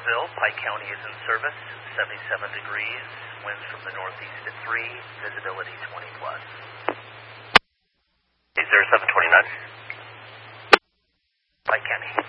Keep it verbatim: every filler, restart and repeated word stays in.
Clarksville, Pike County is in service, seventy-seven degrees, winds from the northeast at three, visibility twenty plus. Is there seven twenty-nine? Pike County.